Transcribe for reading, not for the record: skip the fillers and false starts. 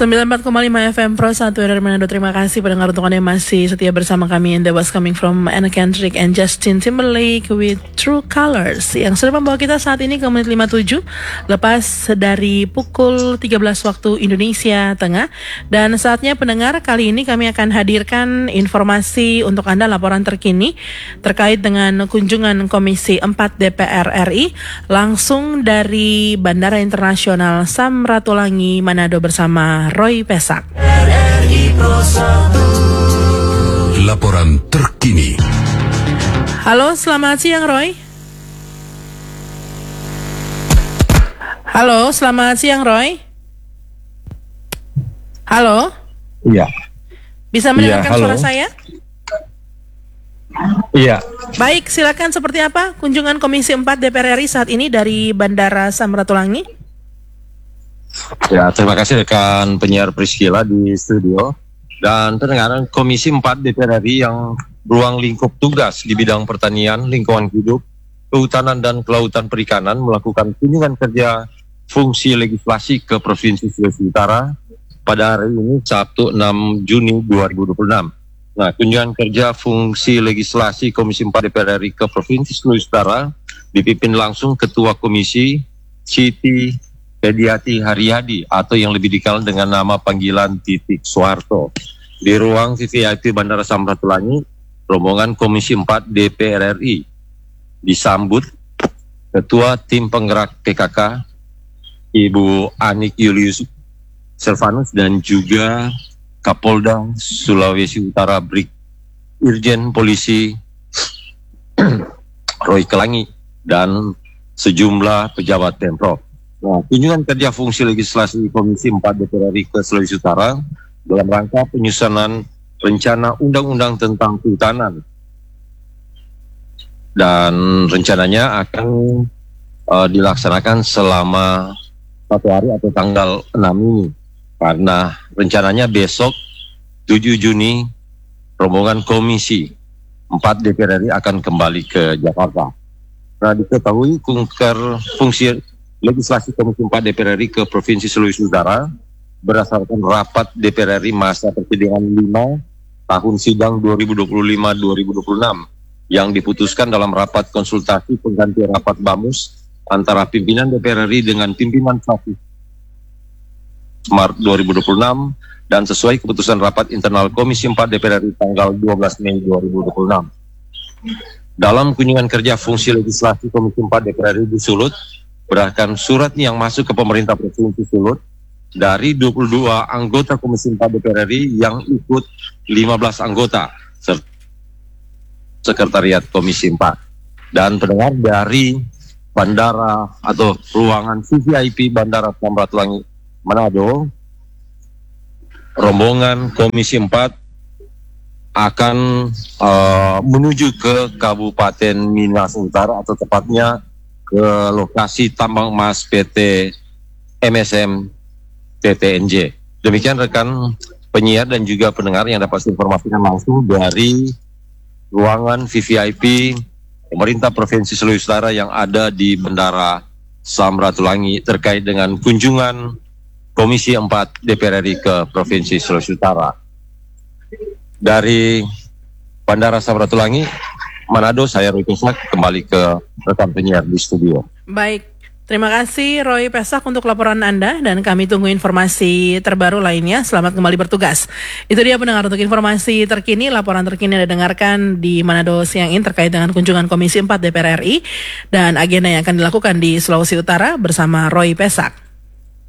94,5 FM Pro 1 dari Manado. Terima kasih pendengar untuk Anda yang masih setia bersama kami. And that was coming from Anna Kendrick and Justin Timberlake with True Colors, yang sudah membawa kita saat ini ke menit 57 lepas dari pukul 13 waktu Indonesia Tengah. Dan saatnya pendengar, kali ini kami akan hadirkan informasi untuk Anda, laporan terkini terkait dengan kunjungan Komisi 4 DPR RI langsung dari Bandara Internasional Samratulangi Manado bersama Roy Pesak. Laporan terkini. Halo, selamat siang Roy. Halo, selamat siang Roy. Halo. Iya. Bisa mendengarkan suara saya? Iya. Baik, silakan, seperti apa kunjungan Komisi 4 DPR RI saat ini dari Bandara Samratulangi? Ya, terima kasih rekan penyiar Priscila di studio dan pendengaran. Komisi 4 DPR RI yang beruang lingkup tugas di bidang pertanian, lingkungan hidup, kehutanan dan kelautan perikanan melakukan kunjungan kerja fungsi legislasi ke Provinsi Sulawesi Utara pada hari ini Sabtu 6 Juni 2026. Nah, kunjungan kerja fungsi legislasi Komisi 4 DPR RI ke Provinsi Sulawesi Utara dipimpin langsung Ketua Komisi Siti Hediati Haryadi atau yang lebih dikenal dengan nama panggilan Titik Soeharto. Di ruang VIP Bandara Samratulangi, rombongan Komisi 4 DPR RI disambut Ketua Tim Penggerak PKK Ibu Anik Julius Silvanus dan juga Kapolda Sulawesi Utara Irjen Polisi Roy Kelangi dan sejumlah pejabat Pemprov. Nah, kunjungan kerja fungsi legislasi Komisi 4 DPR RI ke Sulawesi Utara dalam rangka penyusunan rencana undang-undang tentang kehutanan, dan rencananya akan dilaksanakan selama 1 hari atau tanggal 6 ini, karena rencananya besok 7 Juni rombongan Komisi 4 DPR RI akan kembali ke Jakarta. Nah, diketahui kunker fungsi legislasi Komisi 4 DPR RI ke Provinsi Sulawesi Utara berdasarkan rapat DPR RI masa persidangan 5 tahun sidang 2025-2026 yang diputuskan dalam rapat konsultasi pengganti rapat BAMUS antara pimpinan DPR RI dengan pimpinan fraksi Maret 2026 dan sesuai keputusan rapat internal Komisi 4 DPR RI tanggal 12 Mei 2026. Dalam kunjungan kerja fungsi legislasi Komisi 4 DPR RI di Sulut, berdasarkan surat yang masuk ke pemerintah Provinsi Sulut dari 22 anggota Komisi 4 DPR RI yang ikut 15 anggota Sekretariat Komisi 4 dan pendengar dari bandara atau ruangan VIP Bandara Samratulangi Manado. Rombongan Komisi 4 akan menuju ke Kabupaten Minas Utara atau tepatnya ke lokasi tambang emas PT MSM TTNJ. Demikian rekan penyiar dan juga pendengar yang dapat diinformasikan langsung dari ruangan VVIP pemerintah Provinsi Sulawesi Utara yang ada di Bandara Samratulangi terkait dengan kunjungan Komisi 4 DPR RI ke Provinsi Sulawesi Utara. Dari Bandara Samratulangi Manado, saya Roy Pesak, kembali ke rekan penyiar di studio. Baik, terima kasih Roy Pesak untuk laporan Anda dan kami tunggu informasi terbaru lainnya. Selamat kembali bertugas. Itu dia pendengar untuk informasi terkini, laporan terkini Anda dengarkan di Manado siang ini terkait dengan kunjungan Komisi 4 DPR RI dan agenda yang akan dilakukan di Sulawesi Utara bersama Roy Pesak.